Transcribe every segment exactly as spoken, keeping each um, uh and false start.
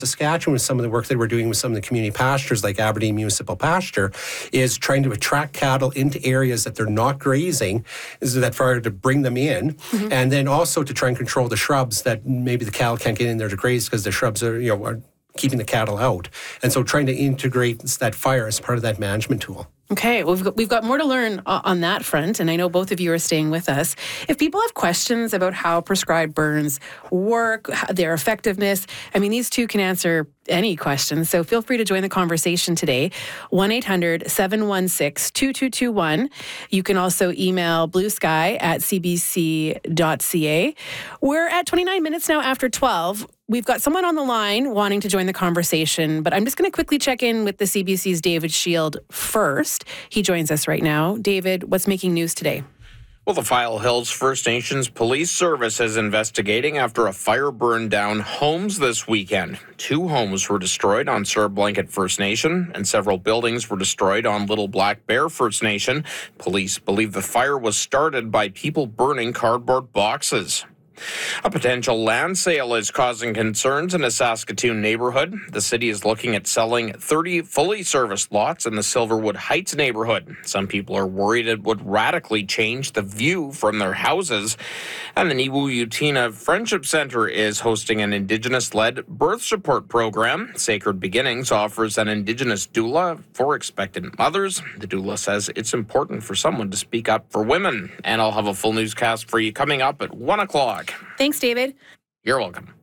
Saskatchewan, with some of the work that we're doing with some of the community pastures like Aberdeen Municipal Pasture, is trying to attract cattle into areas that they're not grazing, is that far to bring them in, mm-hmm. and then also to try and control the shrubs that maybe the cattle can't get in there to graze because the shrubs are, you know, are keeping the cattle out. And so trying to integrate that fire as part of that management tool. Okay, well, we've got, we've got more to learn on that front, and I know both of you are staying with us. If people have questions about how prescribed burns work, their effectiveness, I mean, these two can answer any questions, so feel free to join the conversation today. one eight hundred seven one six two two two one. You can also email bluesky at c b c dot c a. We're at twenty-nine minutes now after twelve. We've got someone on the line wanting to join the conversation, but I'm just going to quickly check in with the C B C's David Shield first. He joins us right now. David, what's making news today? Well, the File Hills First Nations Police Service is investigating after a fire burned down homes this weekend. Two homes were destroyed on Sir Blanket First Nation, and several buildings were destroyed on Little Black Bear First Nation. Police believe the fire was started by people burning cardboard boxes. A potential land sale is causing concerns in a Saskatoon neighborhood. The city is looking at selling thirty fully serviced lots in the Silverwood Heights neighborhood. Some people are worried it would radically change the view from their houses. And the Niwu-Utina Friendship Center is hosting an Indigenous-led birth support program. Sacred Beginnings offers an Indigenous doula for expectant mothers. The doula says it's important for someone to speak up for women. And I'll have a full newscast for you coming up at one o'clock. Thanks, David. You're welcome.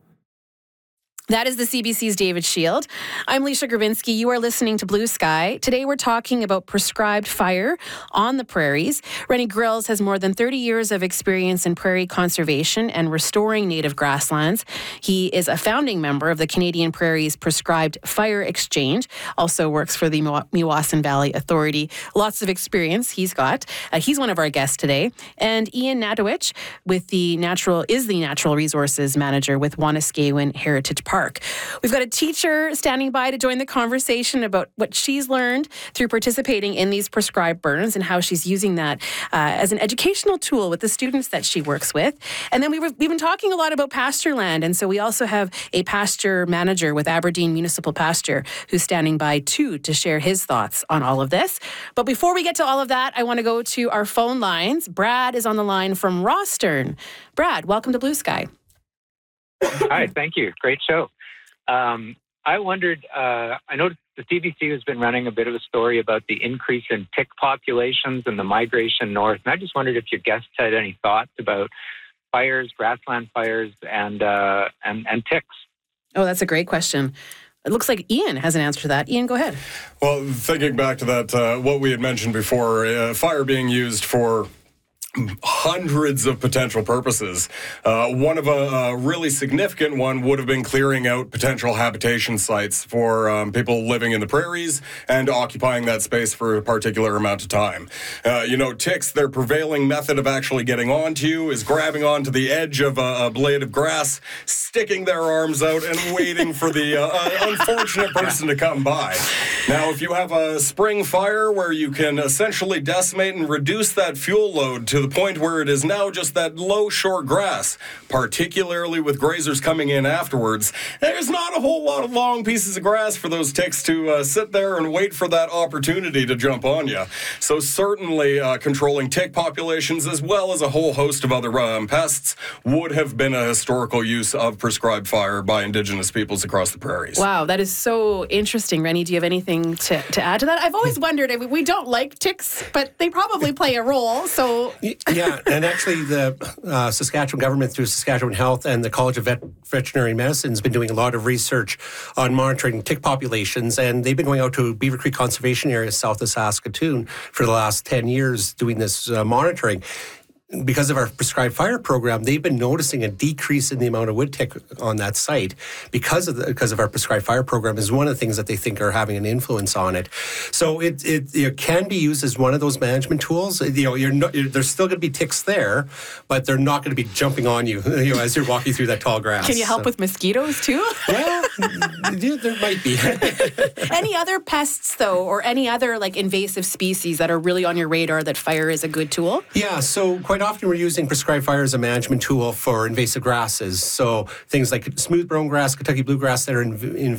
That is the C B C's David Shield. I'm Leisha Grabinski. You are listening to Blue Sky. Today we're talking about prescribed fire on the prairies. Rennie Grills has more than thirty years of experience in prairie conservation and restoring native grasslands. He is a founding member of the Canadian Prairies Prescribed Fire Exchange, also works for the Meewasin Valley Authority. Lots of experience he's got. Uh, he's one of our guests today. And Ian Natowich with the natural is the Natural Resources Manager with Wanuskewin Heritage Park. We've got a teacher standing by to join the conversation about what she's learned through participating in these prescribed burns and how she's using that uh, as an educational tool with the students that she works with. And then we were, we've been talking a lot about pasture land, and so we also have a pasture manager with Aberdeen Municipal Pasture who's standing by too to share his thoughts on all of this. But before we get to all of that, I want to go to our phone lines. Brad is on the line from Rostern. Brad, welcome to Blue Sky. Hi, thank you. Great show. Um, I wondered, uh, I know the C B C has been running a bit of a story about the increase in tick populations and the migration north, and I just wondered if your guests had any thoughts about fires, grassland fires, and uh, and, and ticks. Oh, that's a great question. It looks like Ian has an answer to that. Ian, go ahead. Well, thinking back to that, uh, what we had mentioned before, uh, fire being used for hundreds of potential purposes. Uh, one of a, a really significant one would have been clearing out potential habitation sites for um, people living in the prairies and occupying that space for a particular amount of time. Uh, you know, ticks, their prevailing method of actually getting onto you is grabbing onto the edge of a, a blade of grass, sticking their arms out and waiting for the uh, uh, unfortunate person to come by. Now, if you have a spring fire where you can essentially decimate and reduce that fuel load to the point where it is now just that low, short grass, particularly with grazers coming in afterwards, there's not a whole lot of long pieces of grass for those ticks to uh, sit there and wait for that opportunity to jump on you. So certainly uh, controlling tick populations as well as a whole host of other um, pests would have been a historical use of prescribed fire by Indigenous peoples across the prairies. Wow, that is so interesting. Rennie, do you have anything to, to add to that? I've always wondered, I mean, we don't like ticks, but they probably play a role, so... Yeah, and actually the uh, Saskatchewan government through Saskatchewan Health and the College of Vet- Veterinary Medicine has been doing a lot of research on monitoring tick populations, and they've been going out to Beaver Creek Conservation Area south of Saskatoon for the last ten years doing this uh, monitoring. Because of our prescribed fire program, they've been noticing a decrease in the amount of wood tick on that site because of the, because of our prescribed fire program is one of the things that they think are having an influence on it. So it it, it can be used as one of those management tools. You know, you're not, you're, there's still going to be ticks there, but they're not going to be jumping on you, you know, as you're walking through that tall grass. Can you help so. with mosquitoes too? Well, there might be. Any other pests though, or any other like invasive species that are really on your radar that fire is a good tool? Yeah. So quite quite often we're using prescribed fire as a management tool for invasive grasses. So things like smooth brome grass, Kentucky bluegrass that are in, in